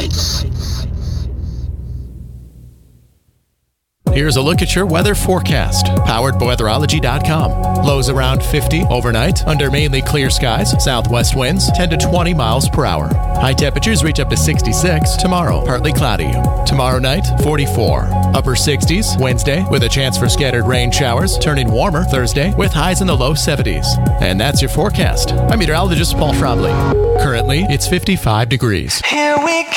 Here's a look at your weather forecast, powered by weatherology.com. Lows around 50 overnight, under mainly clear skies, southwest winds 10 to 20 miles per hour. High temperatures reach up to 66 tomorrow, partly cloudy. Tomorrow night, 44. Upper 60s Wednesday, with a chance for scattered rain showers, turning warmer Thursday with highs in the low 70s. And that's your forecast. I'm meteorologist Paul Trombley. Currently, it's 55 degrees. Here we